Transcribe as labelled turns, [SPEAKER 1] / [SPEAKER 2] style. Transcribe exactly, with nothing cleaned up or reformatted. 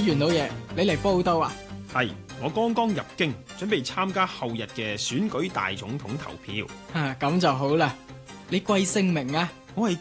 [SPEAKER 1] 袁老爺，你嚟報到啊？
[SPEAKER 2] 係，我剛剛入京，準備參加後日嘅選舉大總統投票。
[SPEAKER 1] 啊，咁就好啦。你貴姓名啊？
[SPEAKER 2] 我係